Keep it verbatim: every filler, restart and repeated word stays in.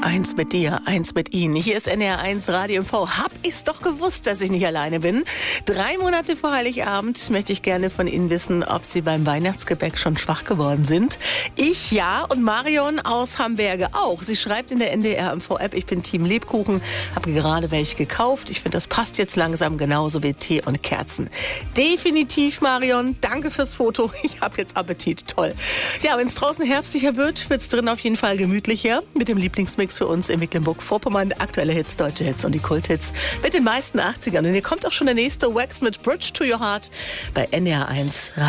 Eins mit dir, eins mit Ihnen. Hier ist N R eins Radio M V. Hab ich's doch gewusst, dass ich nicht alleine bin. Drei Monate vor Heiligabend möchte ich gerne von Ihnen wissen, ob Sie beim Weihnachtsgebäck schon schwach geworden sind. Ich ja und Marion aus Hamburge auch. Sie schreibt in der N D R M V-App, ich bin Team Lebkuchen, habe gerade welche gekauft. Ich finde, das passt jetzt langsam genauso wie Tee und Kerzen. Definitiv, Marion. Danke fürs Foto. Ich habe jetzt Appetit. Toll. Ja, wenn es draußen herbstlicher wird, wird es drin auf jeden Fall gemütlicher. Mit dem Lieblingsmix für uns in Mecklenburg-Vorpommern. Aktuelle Hits, deutsche Hits und die Kulthits mit den meisten achtzigern. Und hier kommt auch schon der nächste Wax mit Bridge to Your Heart bei N R eins.